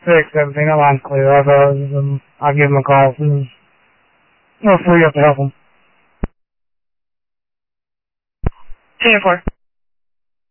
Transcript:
fix everything. I'm on clear. I'll give him a call as soon as we're free up to help him. 2-4.